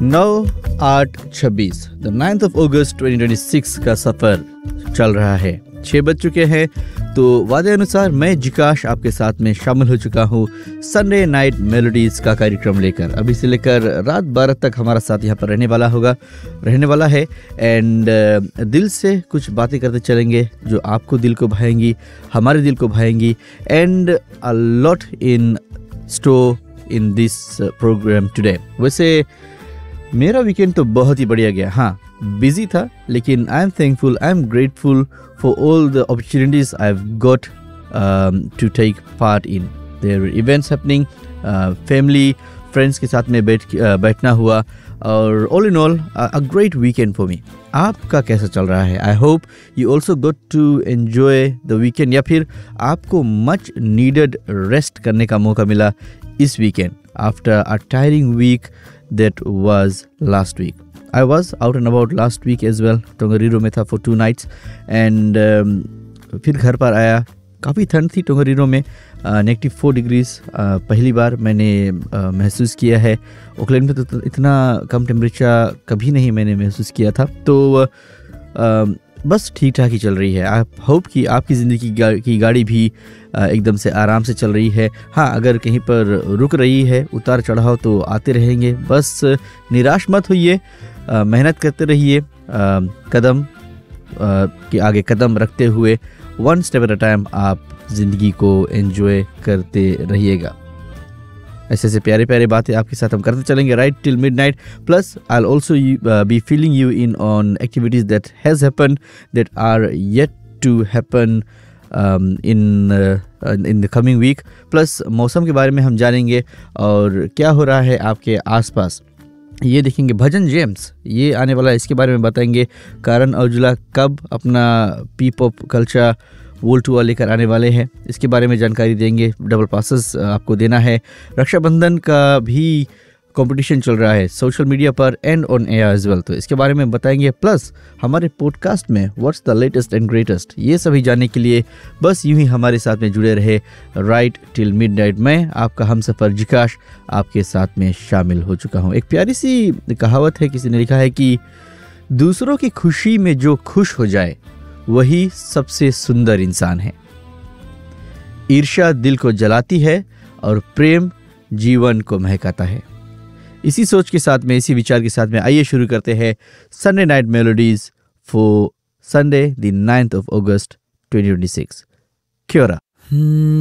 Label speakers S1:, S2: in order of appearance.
S1: 9/8/26 the 9th of August 2026 का सफ़र चल रहा है। 6 बज चुके हैं, तो वादे अनुसार मैं जिकाश आपके साथ में शामिल हो चुका हूँ संडे नाइट मेलोडीज़ का कार्यक्रम लेकर। अभी से लेकर रात 12 तक हमारा साथ यहाँ पर रहने वाला है। एंड दिल से कुछ बातें करते चलेंगे जो आपको दिल को भाएंगी, हमारे दिल को भाएंगी। And a lot in store in this programme today. वैसे मेरा वीकेंड तो बहुत ही बढ़िया गया। हाँ, बिजी था, लेकिन I am thankful, I am grateful for all the opportunities I have got to take part in their events happening. Family friends के साथ में बैठना हुआ, और all in all a great weekend for me. आपका कैसा चल रहा है? I hope you also got to enjoy the weekend, या फिर आपको मच नीडेड रेस्ट करने का मौका मिला इस weekend after a tiring week that was last week. I was out and about last week as well. टोंगरीरो में था for 2 nights and फिर घर पर आया। काफ़ी ठंड थी टोंगरीरो में, -4 डिग्रीज पहली बार मैंने महसूस किया है। ओकलैंड में तो इतना कम टेम्परेचर कभी नहीं मैंने महसूस किया था। तो बस ठीक ठाक ही चल रही है। आई होप कि आपकी ज़िंदगी की गाड़ी भी एकदम से आराम से चल रही है। हाँ, अगर कहीं पर रुक रही है, उतार चढ़ाव तो आते रहेंगे। बस निराश मत होइए, मेहनत करते रहिए, कदम के आगे कदम रखते हुए one step at a time आप ज़िंदगी को एंजॉय करते रहिएगा। ऐसे प्यारे प्यारे बातें आपके साथ हम करते चलेंगे right till midnight. Plus I will also be feeling you in on activities that has happened, that are yet to happen in the coming week. Plus मौसम के बारे में हम जानेंगे और क्या हो रहा है आपके आसपास ये देखेंगे। भजन जेम्स ये आने वाला है, इसके बारे में बताएंगे। करण औजुला कब अपना P pop culture world tour लेकर आने वाले हैं, इसके बारे में जानकारी देंगे। डबल पासेस आपको देना है। रक्षाबंधन का भी कंपटीशन चल रहा है सोशल मीडिया पर and on air as well, तो इसके बारे में बताएंगे। प्लस हमारे पॉडकास्ट में what's the latest and greatest, ये सभी जानने के लिए बस यूं ही हमारे साथ में जुड़े रहे राइट टिल मिडनाइट। मैं आपका हमसफर जिकाश आपके साथ में शामिल हो चुका हूँ। एक प्यारी सी कहावत है, किसी ने लिखा है कि दूसरों की खुशी में जो खुश हो जाए वही सबसे सुंदर इंसान है। ईर्ष्या दिल को जलाती है और प्रेम जीवन को महकाता है। इसी सोच के साथ में, इसी विचार के साथ में आइए शुरू करते हैं Sunday night melodies for Sunday the 9th of August 2026। क्यों रहा